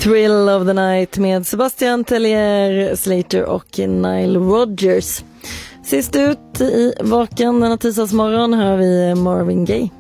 Thrill of the Night med Sebastian Tellier, Slater och Nile Rodgers. Sist ut i Vaken denna tisdagsmorgon hör vi Marvin Gaye.